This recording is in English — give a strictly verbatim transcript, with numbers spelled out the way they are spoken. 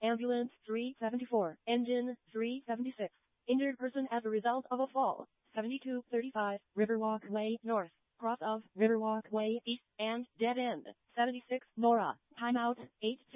Ambulance three seventy-four. Engine three seventy-six. Injured person as a result of a fall. seventy-two thirty-five. Riverwalk Way North. Cross of Riverwalk Way East and dead end. seventy-six. Nora. Timeout eight